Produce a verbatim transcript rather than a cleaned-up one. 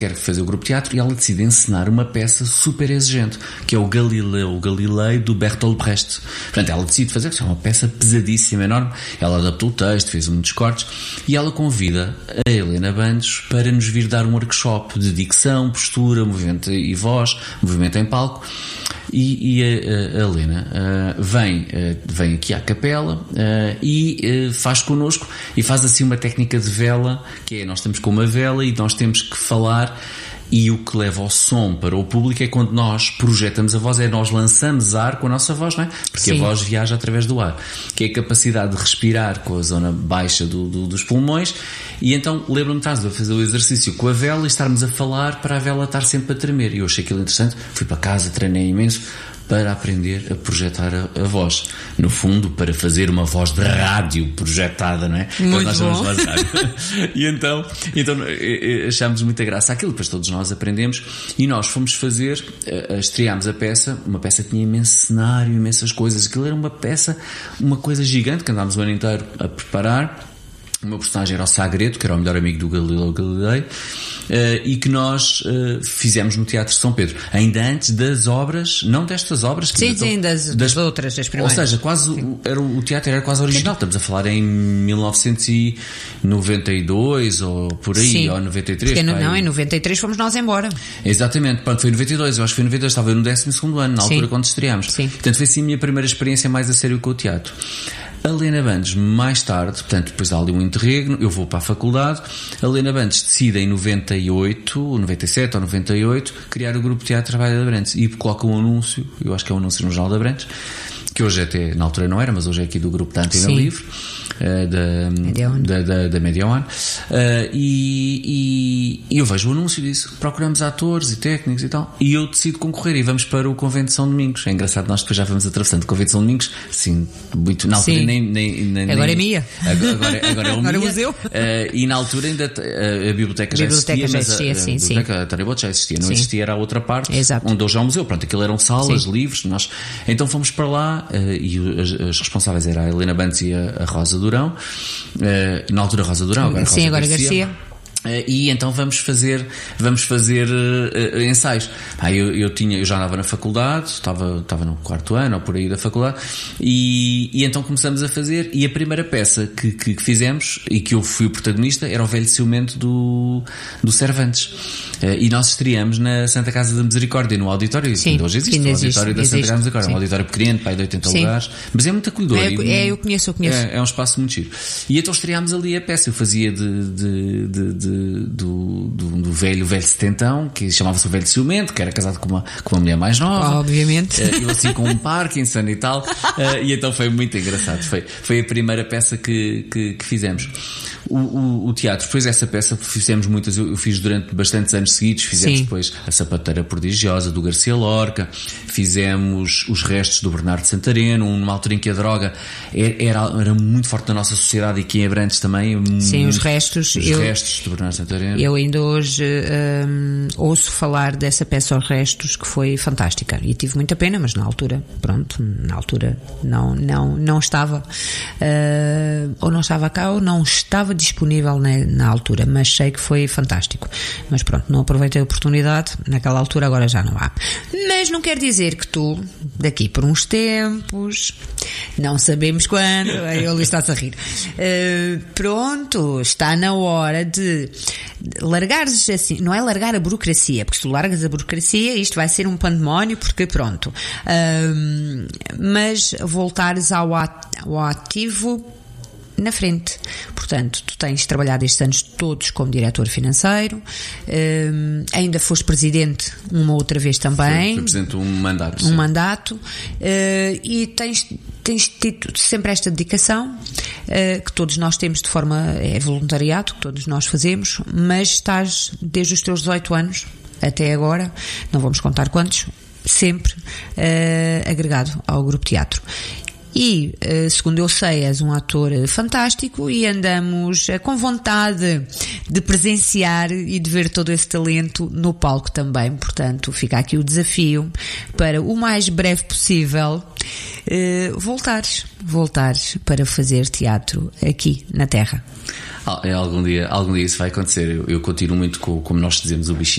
quer fazer o grupo de teatro e ela decide encenar uma peça super exigente, que é o Galileu, o Galilei do Bertolt Brecht. Portanto, ela decide fazer, que é uma peça pesadíssima, enorme. Ela adaptou o texto, fez muitos cortes e ela convida a Helena Bandes para nos vir dar um workshop de dicção, postura, movimento e voz, movimento em palco. E, e a, a Helena uh, vem, uh, vem aqui à capela uh, e uh, faz connosco e faz assim uma técnica de vela, que é, nós estamos com uma vela e nós temos que falar, e o que leva o som para o público é quando nós projetamos a voz, é nós lançamos ar com a nossa voz, não é? Porque Sim. a voz viaja através do ar, que é a capacidade de respirar com a zona baixa do, do, dos pulmões. E então lembro-me de estarmos a fazer o exercício com a vela e estarmos a falar para a vela estar sempre a tremer, e eu achei aquilo interessante, fui para casa, treinei imenso para aprender a projetar a, a voz, no fundo para fazer uma voz de rádio projetada, não é? Muito nós bom. E então, então achámos muita graça aquilo, depois todos nós aprendemos e nós fomos fazer, estreámos a peça, uma peça que tinha imenso cenário, imensas coisas, aquilo era uma peça, uma coisa gigante que andámos o ano inteiro a preparar. O meu personagem era o Sagredo, que era o melhor amigo do Galileu Galilei, uh, e que nós uh, fizemos no Teatro São Pedro, ainda antes das obras, não destas obras, que sim, sim, das, das, das outras, das primeiras. Ou seja, quase o, era, o teatro era quase original, estamos a falar em mil novecentos e noventa e dois ou por aí, sim. Ou noventa e três. Porque, não, em noventa e três fomos nós embora. Exatamente, pronto, foi em noventa e dois, eu acho que foi em noventa e dois, estava no décimo segundo ano, na altura sim. Quando estreámos. Sim. Portanto, foi assim a minha primeira experiência mais a sério com o teatro. A Helena Bandes, mais tarde, portanto, depois há ali um interregno, eu vou para a faculdade, a Helena Bandes decide em noventa e oito, ou noventa e sete ou noventa e oito, criar o grupo de teatro Trabalho da Abrantes, e coloca um anúncio, eu acho que é um anúncio no Jornal da Abrantes, que hoje até, na altura não era, mas hoje é aqui do grupo da Antena Livre, uh, da, da, da, da Media One, uh, e, e, e eu vejo o anúncio disso, procuramos atores e técnicos e tal, e eu decido concorrer e vamos para o Convento de São Domingos. É engraçado, nós depois já vamos atravessando o Convento de São Domingos, sim, muito, na altura nem, nem, nem... Agora nem, é Mia. Agora, agora, agora é o agora Mia. museu. Uh, e na altura ainda uh, a biblioteca já biblioteca existia, já mas existia, a, sim, a biblioteca, sim. A Taribote já existia, não sim. Existia, era a outra parte, exato. Onde hoje é o museu, pronto, aquilo eram salas, sim. Livros, nós, então fomos para lá, uh, e as, as responsáveis eram a Helena Bandes e a, a Rosa Durão, uh, na altura a Rosa Durão, agora a Rosa sim, agora Garcia. Garcia. Uh, e então vamos fazer vamos fazer uh, uh, ensaios. Ah, eu, eu tinha eu já andava na faculdade, estava estava no quarto ano ou por aí da faculdade, e, e então começamos a fazer, e a primeira peça que, que, que fizemos e que eu fui o protagonista era o Velho Ciumento do do Cervantes, uh, e nós estreamos na Santa Casa da Misericórdia, no auditório. Sim, hoje existe o auditório existe, da Santa existe, Casa da Misericórdia, sim. Um auditório pequeno, pai de oitenta sim. lugares, mas é muito acolhedor. É, e, é, eu conheço, eu conheço. É, é um espaço muito giro. E então estreámos ali a peça, eu fazia de, de, de, de Do, do, do velho, velho setentão, que chamava-se o Velho Ciumento, que era casado com uma, com uma mulher mais nova. Obviamente. Uh, eu assim com um Parkinson e tal. Uh, e então foi muito engraçado. Foi, foi a primeira peça que, que, que fizemos. O, o, o teatro, depois essa peça fizemos muitas, eu, eu fiz durante bastantes anos seguidos, fizemos Sim. depois A Sapateira Prodigiosa, do Garcia Lorca, fizemos Os Restos, do Bernardo Santareno, numa altura em que a droga era, era muito forte na nossa sociedade, e aqui em Abrantes também. Sim, muito, Os Restos. Os eu, Restos, do Bernardo Santareno. Eu ainda hoje um, ouço falar dessa peça Os Restos, que foi fantástica, e tive muita pena, mas na altura, pronto, na altura não, não, não estava, uh, ou não estava cá, ou não estava disponível na, na altura, mas sei que foi fantástico. Mas pronto, não aproveitei a oportunidade naquela altura, agora já não há. Mas não quer dizer que tu, daqui por uns tempos, não sabemos quando, ele está-se a rir, uh, pronto, está na hora de largares assim, não é largar a burocracia, porque se tu largas a burocracia isto vai ser um pandemónio, porque pronto, uh, mas voltares ao, at, ao ativo na frente. Portanto, tu tens trabalhado estes anos todos como diretor financeiro, um, ainda foste presidente uma outra vez também. Fui presidente um mandato. Um sim. mandato, uh, e tens, tens tido sempre esta dedicação, uh, que todos nós temos de forma, é voluntariado, que todos nós fazemos, mas estás desde os teus dezoito anos até agora, não vamos contar quantos, sempre uh, agregado ao Grupo Teatro. E, segundo eu sei, és um ator fantástico e andamos com vontade de presenciar e de ver todo esse talento no palco também. Portanto, fica aqui o desafio para o mais breve possível voltares, voltares para fazer teatro aqui na Terra. Algum dia, algum dia isso vai acontecer. Eu, eu continuo muito com, como nós dizemos, o bichinho